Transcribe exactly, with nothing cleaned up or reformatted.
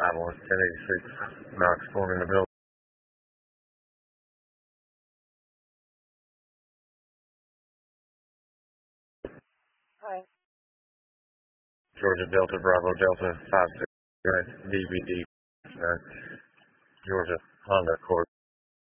five one, ten eighty-six, Knox Corner in the building. Hi. Georgia Delta Bravo Delta five six, D B D, uh, Georgia Honda Accord.